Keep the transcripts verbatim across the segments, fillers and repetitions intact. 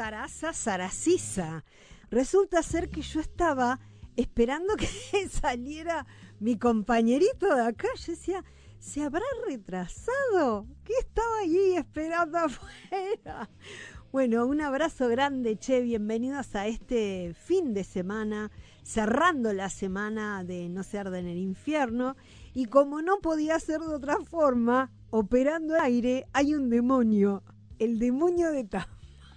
Sarasa Saracisa. Resulta ser que yo estaba esperando que saliera mi compañerito de acá. Yo decía, ¿se habrá retrasado? ¿Qué estaba allí esperando afuera? Bueno, un abrazo grande, che, bienvenidos a este fin de semana, cerrando la semana de No se arde en el infierno, y como no podía ser de otra forma, operando el aire, hay un demonio, el demonio de Tasmania.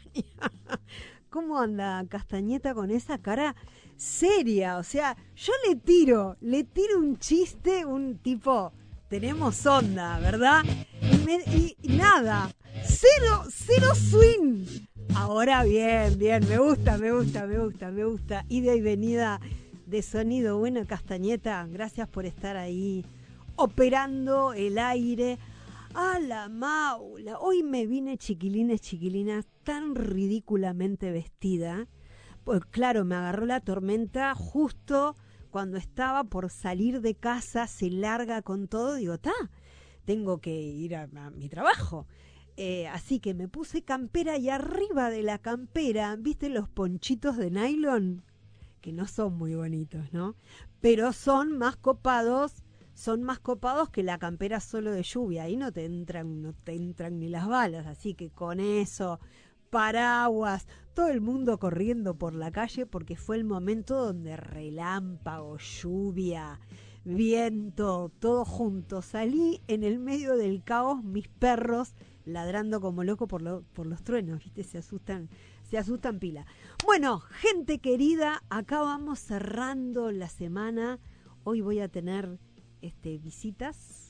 ¿Cómo anda Castañeta con esa cara seria? O sea, yo le tiro, le tiro un chiste, un tipo, tenemos onda, ¿verdad? Y, me, y, y nada, cero, cero swing. Ahora bien, bien, me gusta, me gusta, me gusta, me gusta. Ida y venida de sonido. Bueno, Castañeta, gracias por estar ahí operando el aire. A la maula, hoy me vine, chiquilines, chiquilinas, tan ridículamente vestida. Pues claro, me agarró la tormenta justo cuando estaba por salir de casa, se larga con todo, digo, ta, tengo que ir a, a mi trabajo. Eh, así que me puse campera y arriba de la campera, ¿viste los ponchitos de nylon? Que no son muy bonitos, ¿no? Pero son más copados, son más copados que la campera solo de lluvia. Ahí no te entran, no te entran ni las balas, así que con eso, paraguas, todo el mundo corriendo por la calle porque fue el momento donde relámpago, lluvia, viento, todo junto. Salí en el medio del caos, mis perros ladrando como loco por, lo, por los truenos, ¿viste? Se asustan, se asustan pila. Bueno, gente querida, acá vamos cerrando la semana. Hoy voy a tener este, visitas,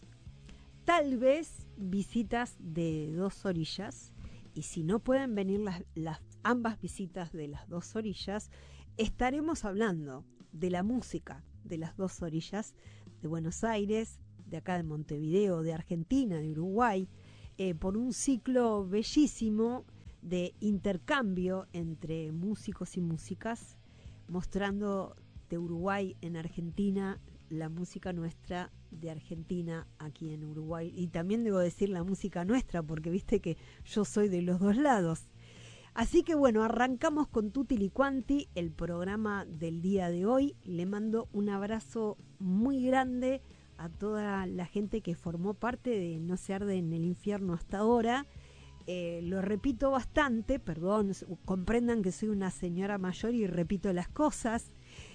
tal vez visitas de dos orillas. Y si no pueden venir las, las ambas visitas de las dos orillas, estaremos hablando de la música de las dos orillas, de Buenos Aires, de acá de Montevideo, de Argentina, de Uruguay, eh, por un ciclo bellísimo de intercambio entre músicos y músicas, mostrando de Uruguay en Argentina la música nuestra, de Argentina aquí en Uruguay, y también debo decir la música nuestra porque viste que yo soy de los dos lados. Así que bueno, arrancamos con Tutti li Quanti, el programa del día de hoy. Le mando un abrazo muy grande a toda la gente que formó parte de No se arde en el infierno hasta ahora. Eh, lo repito bastante, perdón, comprendan que soy una señora mayor y repito las cosas.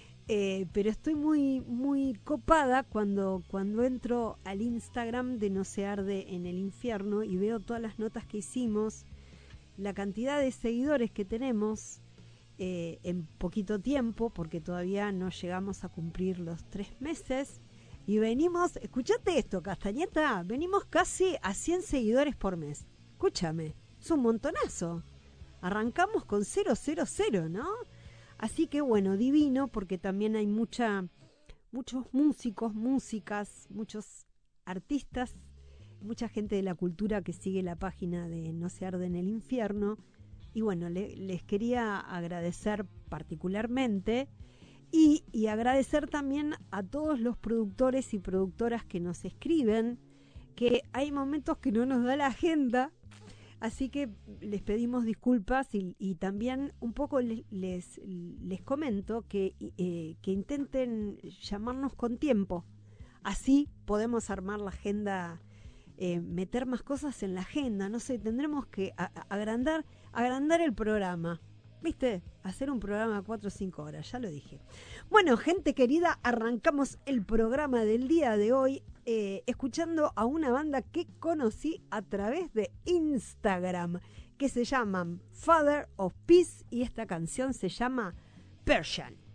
Eh, pero estoy muy muy copada cuando, cuando entro al Instagram de No se arde en el infierno y veo todas las notas que hicimos, la cantidad de seguidores que tenemos eh, en poquito tiempo, porque todavía no llegamos a cumplir los tres meses, y venimos, escuchate esto, Castañeta, venimos casi a cien seguidores por mes. Escúchame, es un montonazo. Arrancamos con cero cero cero, ¿no? Así que bueno, divino, porque también hay mucha, muchos músicos, músicas, muchos artistas, mucha gente de la cultura que sigue la página de No se arde en el infierno. Y bueno, le, les quería agradecer particularmente y, y agradecer también a todos los productores y productoras que nos escriben, que hay momentos que no nos da la agenda. Así que les pedimos disculpas y, y también un poco les, les, les comento que, eh, que intenten llamarnos con tiempo. Así podemos armar la agenda, eh, meter más cosas en la agenda. No sé, tendremos que a, a, agrandar, agrandar el programa. ¿Viste? Hacer un programa de cuatro o cinco horas, ya lo dije. Bueno, gente querida, arrancamos el programa del día de hoy. Eh, escuchando a una banda que conocí a través de Instagram, que se llaman Father of Peace, y esta canción se llama Persian.